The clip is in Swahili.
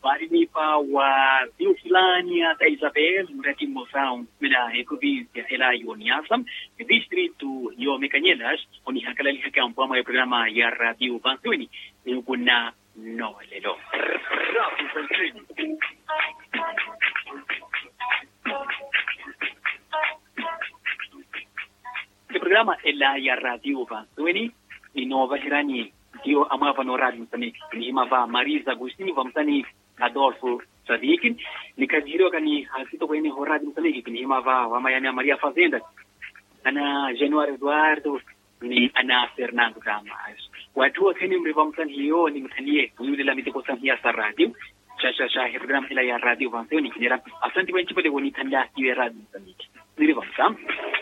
Marinipa wa Dio Fulani da Isabel, mrati moção, mina ecovícia, ela ioniasam, distrito yo mecanyelas, oni hakalali hakampo ama programa ya Radio Vansuni, ni kuna no lelo. Il programma è la Radio Vansuni, ni nova hirani dio amava no radio mtani ni mava Marisa Agustini vamtani Adolfo Sadikin ni kaziro kani hasito kwenye radio mtani ni mava wamayana Maria Fazenda ana January Eduardo ni ana Fernando Damas watu wakeni mrivamtani hiyo ni mtanie yule la miteko sanhia sa radio cha program ila ya Radio Vansuni kinera asante wengi pale woni tanda hiyo radio mtani nilivamtani